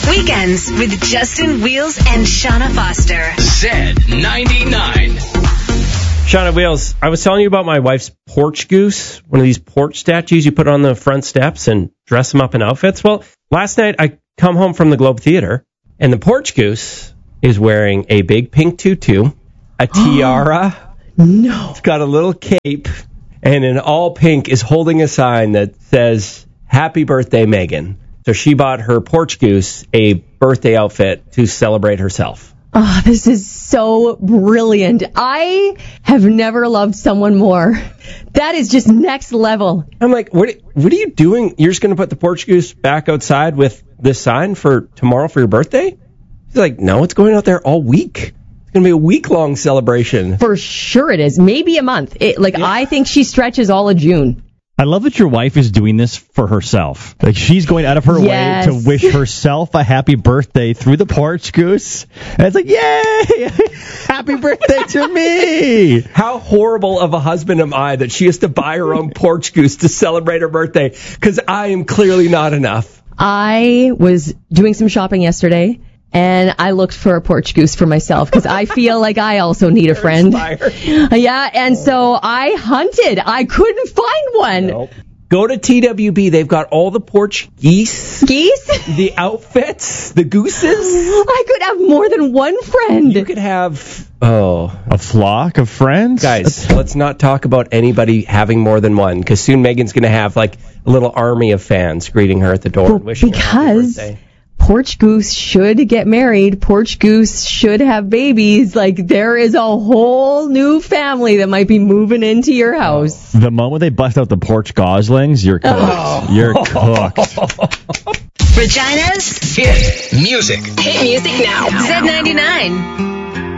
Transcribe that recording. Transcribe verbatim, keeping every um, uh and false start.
Weekends with Justin Wheels and Shauna Foster. Z ninety-nine. Shauna Wheels, I was telling you about my wife's porch goose, one of these porch statues you put on the front steps and dress them up in outfits. Well, last night I come home from the Globe Theater, and the porch goose is wearing a big pink tutu, a tiara. No. It's got a little cape, and in all pink is holding a sign that says, "Happy birthday, Megan." So she bought her porch goose a birthday outfit to celebrate herself. Oh, this is so brilliant. I have never loved someone more. That is just next level. I'm like, what, what are you doing? You're just going to put the porch goose back outside with this sign for tomorrow for your birthday? He's like, no, it's going out there all week. It's going to be a week-long celebration. For sure it is. Maybe a month. It, like, yeah. I think she stretches all of June. I love that your wife is doing this for herself. Like, she's going out of her yes. way to wish herself a happy birthday through the porch goose. And it's like, yay! Happy birthday to me! How horrible of a husband am I that she has to buy her own porch goose to celebrate her birthday? Because I am clearly not enough. I was doing some shopping yesterday, and I looked for a porch goose for myself because I feel like I also need a friend. Yeah, and so I hunted. I couldn't find one. Nope. Go to T W B. They've got all the porch geese. Geese? The outfits, the gooses. I could have more than one friend. You could have, oh, a flock of friends? Guys, let's not talk about anybody having more than one, because soon Megan's going to have like a little army of fans greeting her at the door well, and wishing because her happy birthday. Porch goose should get married. Porch goose should have babies. Like, there is a whole new family that might be moving into your house. The moment they bust out the porch goslings, you're cooked. Oh. You're cooked. Regina's Hit music. Hit music now. Z ninety-nine.